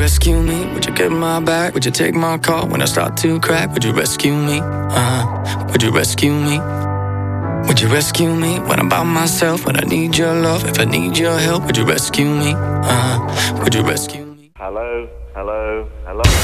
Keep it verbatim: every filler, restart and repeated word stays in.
rescue me? Would you get my back? Would you take my call when I start to crack? Would you rescue me? Uh-huh. Would you rescue me? Would you rescue me when I'm by myself? When I need your love, if I need your help, would you rescue me? Uh-huh. Would you rescue me? Hello, hello, hello.